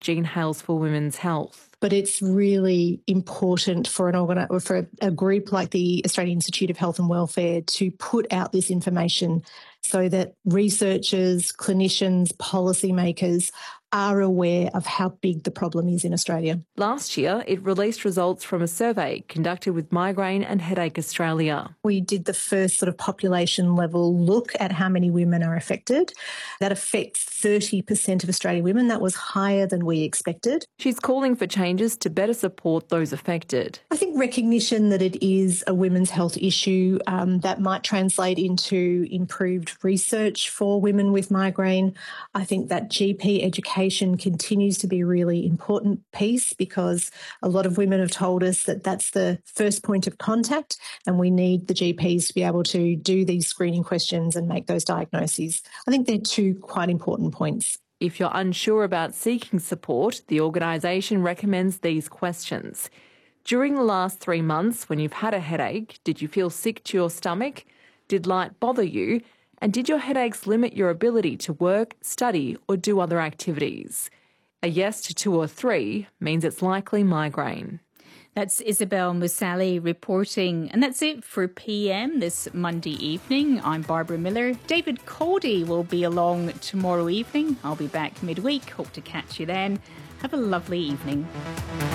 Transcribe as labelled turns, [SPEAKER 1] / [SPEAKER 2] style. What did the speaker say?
[SPEAKER 1] Jean Hales for Women's Health.
[SPEAKER 2] But it's really important for a group like the Australian Institute of Health and Welfare to put out this information so that researchers, clinicians, policymakers are aware of how big the problem is in Australia.
[SPEAKER 1] Last year, it released results from a survey conducted with Migraine and Headache Australia.
[SPEAKER 2] We did the first sort of population level look at how many women are affected. That affects 30% of Australian women. That was higher than we expected.
[SPEAKER 1] She's calling for changes to better support those affected.
[SPEAKER 2] I think recognition that it is a women's health issue that might translate into improved research for women with migraine. I think that GP education continues to be a really important piece because a lot of women have told us that that's the first point of contact and we need the GPs to be able to do these screening questions and make those diagnoses. I think they're two quite important points.
[SPEAKER 1] If you're unsure about seeking support, the organisation recommends these questions. During the last 3 months, when you've had a headache, did you feel sick to your stomach? Did light bother you? And did your headaches limit your ability to work, study or do other activities? A yes to 2 or 3 means it's likely migraine.
[SPEAKER 3] That's Isabel Musali reporting. And that's it for PM this Monday evening. I'm Barbara Miller. David Cody will be along tomorrow evening. I'll be back midweek. Hope to catch you then. Have a lovely evening.